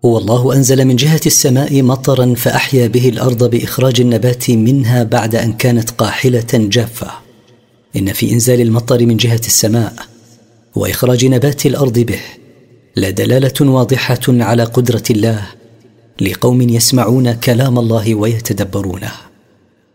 هو الله أنزل من جهة السماء مطرا فأحيا به الأرض بإخراج النبات منها بعد أن كانت قاحلة جافة. إن في إنزال المطر من جهة السماء وإخراج نبات الأرض به لدلالة واضحة على قدرة الله لقوم يسمعون كلام الله ويتدبرونه.